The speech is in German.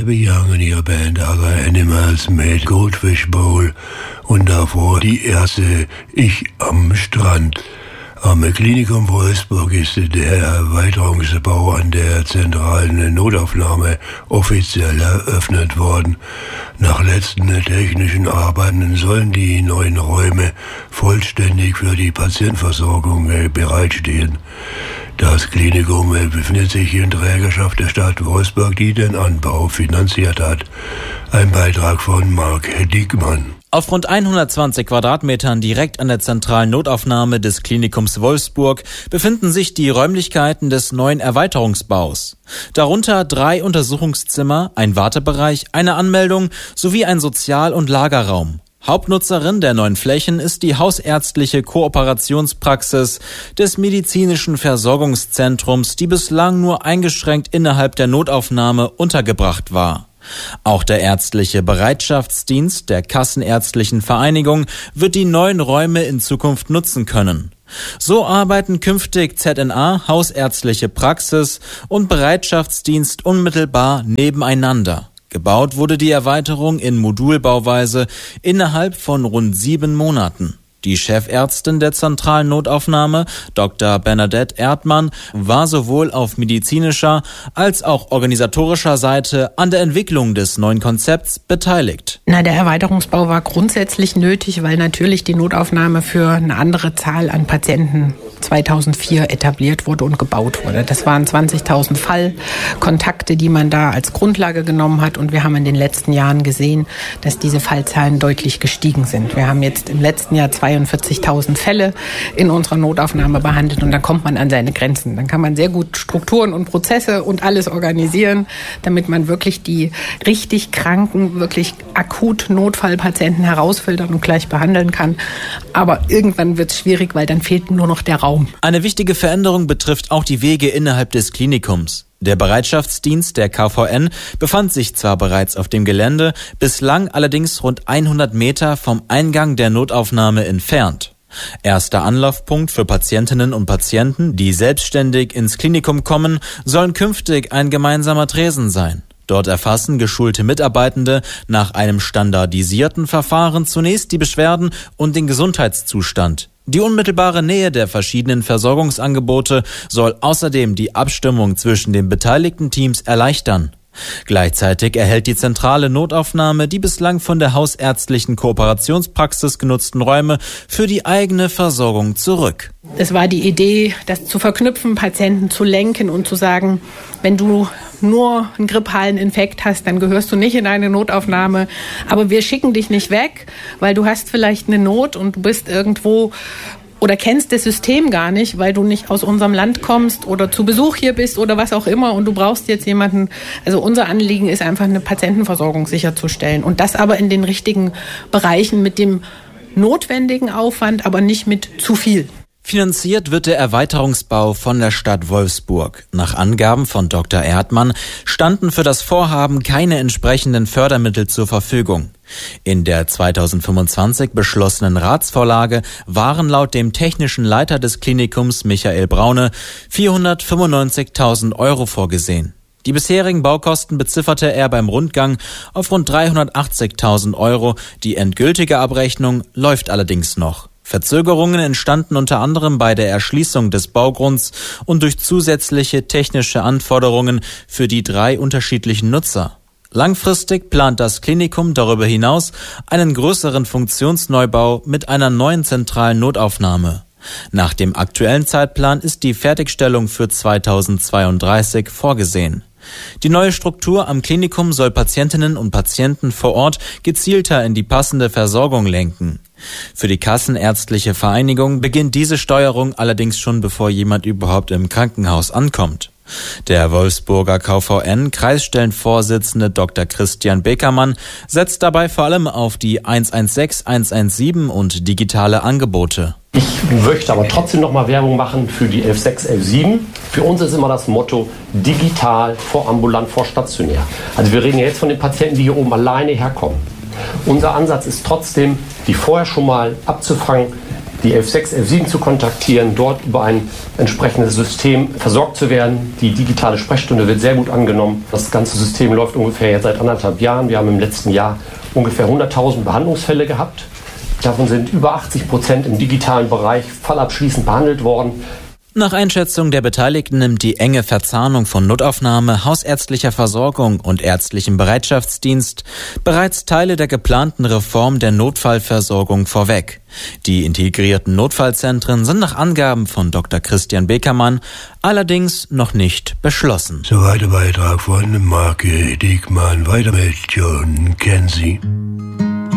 begangen ihre Band Other Animals mit Goldfish Bowl und davor die erste Ich am Strand. Am Klinikum Wolfsburg ist der Erweiterungsbau an der zentralen Notaufnahme offiziell eröffnet worden. Nach letzten technischen Arbeiten sollen die neuen Räume vollständig für die Patientenversorgung bereitstehen. Das Klinikum befindet sich in Trägerschaft der Stadt Wolfsburg, die den Anbau finanziert hat. Ein Beitrag von Marc Diekmann. Auf rund 120 Quadratmetern direkt an der zentralen Notaufnahme des Klinikums Wolfsburg befinden sich die Räumlichkeiten des neuen Erweiterungsbaus. Darunter 3 Untersuchungszimmer, ein Wartebereich, eine Anmeldung sowie ein Sozial- und Lagerraum. Hauptnutzerin der neuen Flächen ist die hausärztliche Kooperationspraxis des medizinischen Versorgungszentrums, die bislang nur eingeschränkt innerhalb der Notaufnahme untergebracht war. Auch der ärztliche Bereitschaftsdienst der Kassenärztlichen Vereinigung wird die neuen Räume in Zukunft nutzen können. So arbeiten künftig ZNA, hausärztliche Praxis und Bereitschaftsdienst unmittelbar nebeneinander. Gebaut wurde die Erweiterung in Modulbauweise innerhalb von rund 7 Monaten. Die Chefärztin der zentralen Notaufnahme, Dr. Bernadette Erdmann, war sowohl auf medizinischer als auch organisatorischer Seite an der Entwicklung des neuen Konzepts beteiligt. Der Erweiterungsbau war grundsätzlich nötig, weil natürlich die Notaufnahme für eine andere Zahl an Patienten 2004 etabliert wurde und gebaut wurde. Das waren 20.000 Fallkontakte, die man da als Grundlage genommen hat. Und wir haben in den letzten Jahren gesehen, dass diese Fallzahlen deutlich gestiegen sind. Wir haben jetzt im letzten Jahr 42.000 Fälle in unserer Notaufnahme behandelt und da kommt man an seine Grenzen. Dann kann man sehr gut Strukturen und Prozesse und alles organisieren, damit man wirklich die richtig kranken, wirklich akut Notfallpatienten herausfiltern und gleich behandeln kann. Aber irgendwann wird es schwierig, weil dann fehlt nur noch der Raum. Eine wichtige Veränderung betrifft auch die Wege innerhalb des Klinikums. Der Bereitschaftsdienst der KVN befand sich zwar bereits auf dem Gelände, bislang allerdings rund 100 Meter vom Eingang der Notaufnahme entfernt. Erster Anlaufpunkt für Patientinnen und Patienten, die selbstständig ins Klinikum kommen, sollen künftig ein gemeinsamer Tresen sein. Dort erfassen geschulte Mitarbeitende nach einem standardisierten Verfahren zunächst die Beschwerden und den Gesundheitszustand. Die unmittelbare Nähe der verschiedenen Versorgungsangebote soll außerdem die Abstimmung zwischen den beteiligten Teams erleichtern. Gleichzeitig erhält die zentrale Notaufnahme die bislang von der hausärztlichen Kooperationspraxis genutzten Räume für die eigene Versorgung zurück. Es war die Idee, das zu verknüpfen, Patienten zu lenken und zu sagen, wenn du nur einen grippalen Infekt hast, dann gehörst du nicht in eine Notaufnahme. Aber wir schicken dich nicht weg, weil du hast vielleicht eine Not und du bist irgendwo oder kennst das System gar nicht, weil du nicht aus unserem Land kommst oder zu Besuch hier bist oder was auch immer und du brauchst jetzt jemanden. Also unser Anliegen ist einfach, eine Patientenversorgung sicherzustellen und das aber in den richtigen Bereichen mit dem notwendigen Aufwand, aber nicht mit zu viel. Finanziert wird der Erweiterungsbau von der Stadt Wolfsburg. Nach Angaben von Dr. Erdmann standen für das Vorhaben keine entsprechenden Fördermittel zur Verfügung. In der 2025 beschlossenen Ratsvorlage waren laut dem technischen Leiter des Klinikums Michael Braune 495.000 € vorgesehen. Die bisherigen Baukosten bezifferte er beim Rundgang auf rund 380.000 €. Die endgültige Abrechnung läuft allerdings noch. Verzögerungen entstanden unter anderem bei der Erschließung des Baugrunds und durch zusätzliche technische Anforderungen für die 3 unterschiedlichen Nutzer. Langfristig plant das Klinikum darüber hinaus einen größeren Funktionsneubau mit einer neuen zentralen Notaufnahme. Nach dem aktuellen Zeitplan ist die Fertigstellung für 2032 vorgesehen. Die neue Struktur am Klinikum soll Patientinnen und Patienten vor Ort gezielter in die passende Versorgung lenken. Für die Kassenärztliche Vereinigung beginnt diese Steuerung allerdings schon, bevor jemand überhaupt im Krankenhaus ankommt. Der Wolfsburger KVN-Kreisstellenvorsitzende Dr. Christian Beckermann setzt dabei vor allem auf die 116, 117 und digitale Angebote. Ich möchte aber trotzdem noch mal Werbung machen für die 116, 117. Für uns ist immer das Motto digital vor ambulant vor stationär. Also wir reden ja jetzt von den Patienten, die hier oben alleine herkommen. Unser Ansatz ist trotzdem, die vorher schon mal abzufangen, die 116, 117 zu kontaktieren, dort über ein entsprechendes System versorgt zu werden. Die digitale Sprechstunde wird sehr gut angenommen. Das ganze System läuft ungefähr jetzt seit 1,5 Jahren. Wir haben im letzten Jahr ungefähr 100.000 Behandlungsfälle gehabt. Davon sind über 80% im digitalen Bereich fallabschließend behandelt worden. Nach Einschätzung der Beteiligten nimmt die enge Verzahnung von Notaufnahme, hausärztlicher Versorgung und ärztlichem Bereitschaftsdienst bereits Teile der geplanten Reform der Notfallversorgung vorweg. Die integrierten Notfallzentren sind nach Angaben von Dr. Christian Beckermann allerdings noch nicht beschlossen. Soweit der Beitrag von Marke Diekmann. Weiter mit John Kenzie.